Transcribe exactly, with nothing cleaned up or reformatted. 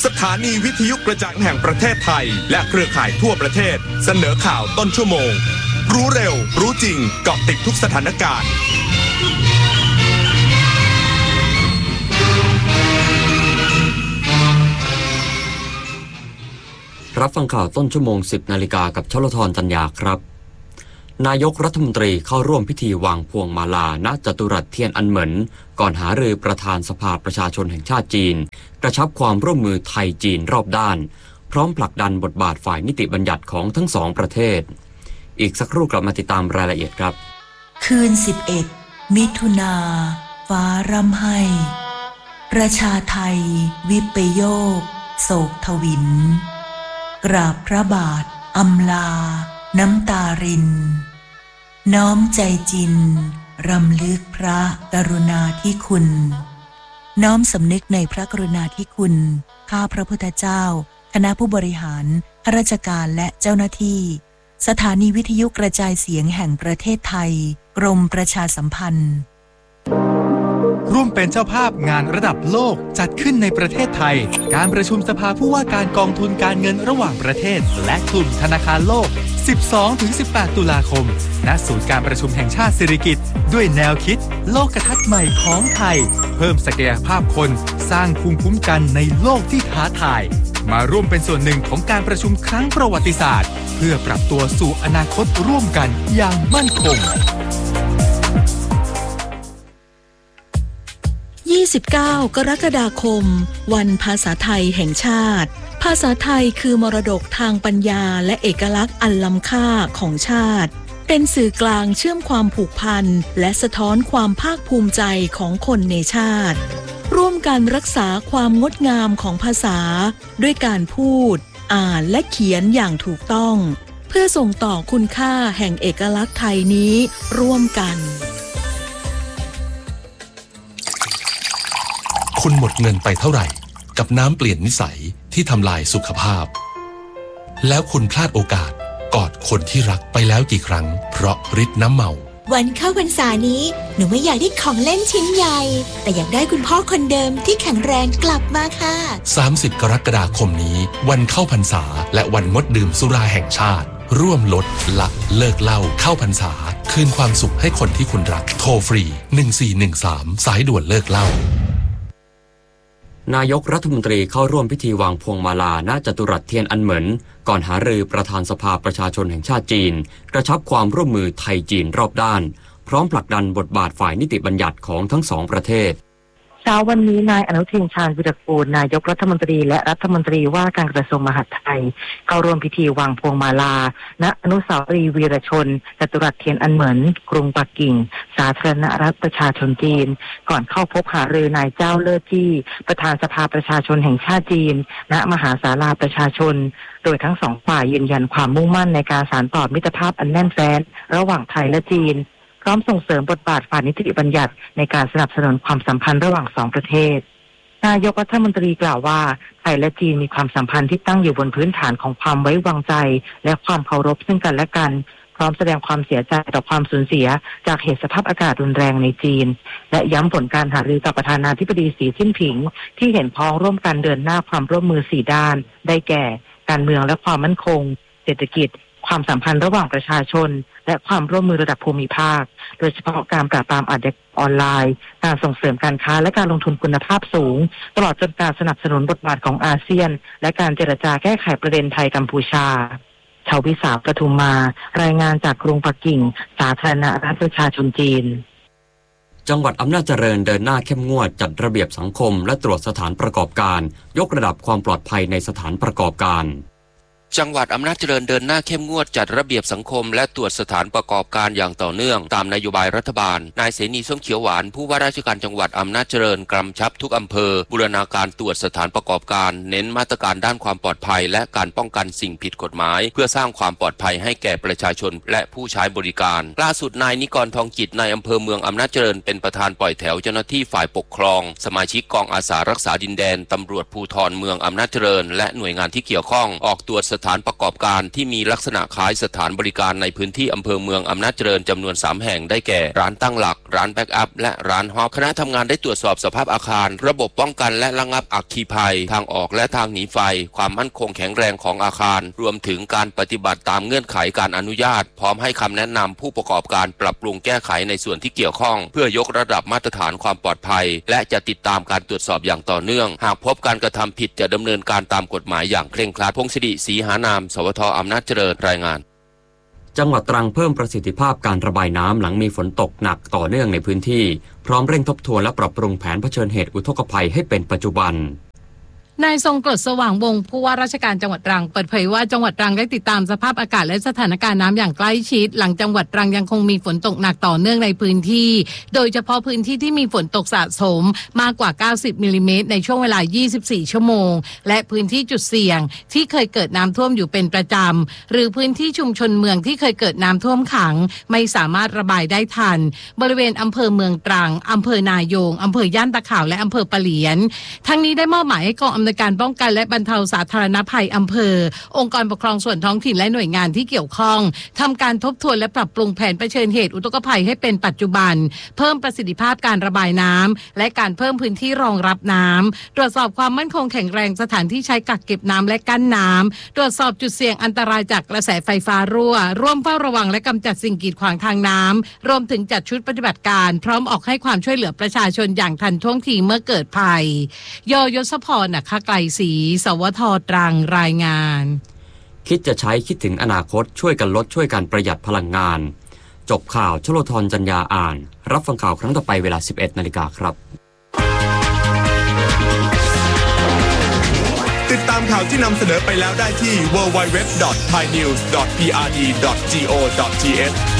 สถานีวิทยุกระจายแห่งประเทศไทยและเครือข่ายทั่วประเทศเสนอข่าวต้นชั่วโมงรู้เร็วรู้จริงเกาะติดทุกสถานการณ์รับฟังข่าวต้นชั่วโมง สิบนาฬิกากับชลธรจันยาครับนายกรัฐมนตรีเข้าร่วมพิธีวางพวงมาลาณจตุรัสเทียนอันเหมินก่อนหารือประธานสภาประชาชนแห่งชาติจีนกระชับความร่วมมือไทยจีนรอบด้านพร้อมผลักดันบทบาทฝ่ายนิติบัญญัติของทั้งสองประเทศอีกสักครู่กลับมาติดตามรายละเอียดครับคืนสิบเอ็ดมิถุนาฟ้าร่ำไห้ประชาไทยวิปโยคโศกทวินกราบพระบาทอำลาน้ำตารินน้อมใจจินรำลึกพระกรุณาธิคุณน้อมสำนึกในพระกรุณาธิคุณข้าพระพุทธเจ้าคณะผู้บริหารข้าราชการและเจ้าหน้าที่สถานีวิทยุกระจายเสียงแห่งประเทศไทยกรมประชาสัมพันธ์ร่วมเป็นเจ้าภาพงานระดับโลกจัดขึ้นในประเทศไทยการประชุมสภาผู้ว่าการกองทุนการเงินระหว่างประเทศและกลุ่มธนาคารโลก สิบสองถึงสิบแปด ตุลาคมณศูนย์การประชุมแห่งชาติสิริกิติ์ด้วยแนวคิดโลกทัศน์ใหม่ของไทยเพิ่มศักยภาพคนสร้างภูมิคุ้มกันในโลกที่ท้าทายมาร่วมเป็นส่วนหนึ่งของการประชุมครั้งประวัติศาสตร์เพื่อปรับตัวสู่อนาคตร่วมกันอย่างมั่นคงยี่สิบเก้ากรกฎาคมวันภาษาไทยแห่งชาติภาษาไทยคือมรดกทางปัญญาและเอกลักษณ์อันล้ำค่าของชาติเป็นสื่อกลางเชื่อมความผูกพันและสะท้อนความภาคภูมิใจของคนในชาติร่วมกันรักษาความงดงามของภาษาด้วยการพูดอ่านและเขียนอย่างถูกต้องเพื่อส่งต่อคุณค่าแห่งเอกลักษณ์ไทยนี้ร่วมกันคุณหมดเงินไปเท่าไหร่กับน้ำเปลี่ยนนิสัยที่ทำลายสุขภาพแล้วคุณพลาดโอกาสกอดคนที่รักไปแล้วกี่ครั้งเพราะฤทธิ์น้ำเมาวันเข้าพรรษานี้หนูไม่อยากได้ของเล่นชิ้นใหญ่แต่อยากได้คุณพ่อคนเดิมที่แข็งแรงกลับมาค่ะสามสิบกรกฎาคมนี้วันเข้าพรรษาและวันงดดื่มสุราแห่งชาติร่วมลดละเลิกเหล้าเข้าพรรษาคืนความสุขให้คนที่คุณรักโทรฟรีหนึ่งสี่หนึ่งสามสายด่วนเลิกเหล้านายกรัฐมนตรีเข้าร่วมพิธีวางพวงมาลาณจตุรัสเทียนอันเหมินก่อนหารือประธานสภาประชาชนแห่งชาติจีนกระชับความร่วมมือไทยจีนรอบด้านพร้อมผลักดันบทบาทฝ่ายนิติบัญญัติของทั้งสองประเทศเช้าวันนี้นายอนุทินชาญวิรากูลนายกรัฐมนตรีและรัฐมนตรีว่าการกระทรวงมหาดไทยเข้าร่วมพิธีวางพวงมาลาณอนุสาวรีย์วีรชนจตุรัสเทียนอันเหมินกรุงปักกิ่งสาธารณรัฐประชาชนจีนก่อนเข้าพบหารือนายเจ้าเล่อจี้ประธานสภาประชาชนแห่งชาติจีนณมหาศาลาประชาชนโดยทั้งสองฝ่ายยืนยันความมุ่งมั่นในการสานต่อมิตรภาพอันแน่นแฟ้นระหว่างไทยและจีนพร้อมส่งเสริมบทบาทฝ่ายนิติบัญญัติในการสนับสนุนความสัมพันธ์ระหว่างสองประเทศนายกรัฐมนตรีกล่าวว่าไทยและจีนมีความสัมพันธ์ที่ตั้งอยู่บนพื้นฐานของความไว้วางใจและความเคารพซึ่งกันและกันพร้อมแสดงความเสียใจต่อความสูญเสียจากเหตุสภาพอากาศรุนแรงในจีนและย้ำผลการหารือกับประธานาธิบดีสีจิ้นผิงที่เห็นพ้องร่วมกันเดินหน้าความร่วมมือสี่ด้านได้แก่การเมืองและความมั่นคงเศรษฐกิจความสัมพันธ์ระหว่างประชาชนและความร่วมมือระดับภูมิภาคโดยเฉพาะการปราบปรามอาชญากรรมออนไลน์การส่งเสริมการค้าและการลงทุนคุณภาพสูงตลอดจนการสนับสนุนบทบาทของอาเซียนและการเจรจาแก้ไขประเด็นไทยกัมพูชาชาววิสาปทุมมารายงานจากกรุงปักกิ่งสาธารณรัฐประชาชนจีนจังหวัดอำนาจเจริญเดินหน้าเข้มงวดจัดระเบียบสังคมและตรวจสถานประกอบการยกระดับความปลอดภัยในสถานประกอบการจังหวัดอำนาจเจริญเดินหน้าเข้มงวดจัดระเบียบสังคมและตรวจสถานประกอบการอย่างต่อเนื่องตามนโยบายรัฐบาลนายเสนีส้มเขียวหวานผู้ว่าราชการจังหวัดอำนาจเจริญกำชับทุกอำเภอบูรณาการตรวจสถานประกอบการเน้นมาตรการด้านความปลอดภัยและการป้องกันสิ่งผิดกฎหมายเพื่อสร้างความปลอดภัยให้แก่ประชาชนและผู้ใช้บริการล่าสุดนายนิกรทองจิตนายอำเภอเมืองอำนาจเจริญเป็นประธานปล่อยแถวเจ้าหน้าที่ฝ่ายปกครองสมาชิกกองอาสารักษาดินแดนตำรวจภูธรเมืองอำนาจเจริญและหน่วยงานที่เกี่ยวข้องออกตรวจสถานประกอบการที่มีลักษณะคล้ายสถานบริการในพื้นที่อำเภอเมืองอำนาจเจริญจำนวนสามแห่งได้แก่ร้านตั้งหลักร้านแบ็กอัพและร้านฮอปคณะทำงานได้ตรวจสอบสภาพอาคารระบบป้องกันและระงับอัคคีภัยทางออกและทางหนีไฟความมั่นคงแข็งแรงของอาคารรวมถึงการปฏิบัติตามเงื่อนไขการอนุญาตพร้อมให้คำแนะนำผู้ประกอบการปรับปรุงแก้ไขในส่วนที่เกี่ยวข้องเพื่อยกระดับมาตรฐานความปลอดภัยและจะติดตามการตรวจสอบอย่างต่อเนื่องหากพบการกระทำผิดจะดำเนินการตามกฎหมายอย่างเคร่งครัดพงศิริศรีหานามสวทอำนาจเจริญรายงานจังหวัดตรังเพิ่มประสิทธิภาพการระบายน้ำหลังมีฝนตกหนักต่อเนื่องในพื้นที่พร้อมเร่งทบทวนและปรับปรุงแผนเผชิญเหตุอุทกภัยให้เป็นปัจจุบันนายทรงกรดสว่างวงศ์ผู้ว่าราชการจังหวัดตรังเปิดเผยว่าจังหวัดตรังได้ติดตามสภาพอากาศและสถานการณ์น้ำอย่างใกล้ชิดหลังจังหวัดตรังยังคงมีฝนตกหนักต่อเนื่องในพื้นที่โดยเฉพาะพื้นที่ที่มีฝนตกสะสมมากกว่าเก้าสิบมิลลิเมตรในช่วงเวลายี่สิบสี่ชั่วโมงและพื้นที่จุดเสี่ยงที่เคยเกิดน้ำท่วมอยู่เป็นประจำหรือพื้นที่ชุมชนเมืองที่เคยเกิดน้ำท่วมขังไม่สามารถระบายได้ทันบริเวณอำเภอเมืองตรังอำเภอนายงอำเภอย่านตะขาวและอำเภอปะเหลียนทั้งนี้ได้มอบหมายให้กองอำนวยการป้องกันและบรรเทาสาธารณภัยอำเภอองค์กรปกครองส่วนท้องถิ่นและหน่วยงานที่เกี่ยวข้องทำการทบทวนและปรับปรุงแผนเผชิญเหตุอุทกภัยให้เป็นปัจจุบันเพิ่มประสิทธิภาพการระบายน้ำและการเพิ่มพื้นที่รองรับน้ำตรวจสอบความมั่นคงแข็งแรงสถานที่ใช้กักเก็บน้ำและกั้นน้ำตรวจสอบจุดเสี่ยงอันตรายจากกระแสไฟฟ้ารั่วร่วมเฝ้าระวังและกำจัดสิ่งกีดขวางทางน้ำรวมถึงจัดชุดปฏิบัติการพร้อมออกให้ความช่วยเหลือประชาชนอย่างทันท่วงทีเมื่อเกิดภัยยยศพร ณ ไกลศรีสวทตรังรายงานคิดจะใช้คิดถึงอนาคตช่วยกันลดช่วยกันประหยัดพลังงานจบข่าวชโลธรจัญญาอ่านรับฟังข่าวครั้งต่อไปเวลา สิบเอ็ดนาฬิกาครับติดตามข่าวที่นำเสนอไปแล้วได้ที่ ดับเบิลยู ดับเบิลยู ดับเบิลยู ดอท ไทยนิวส์ ดอท พี อาร์ ดี ดอท จี โอ ดอท ที เอช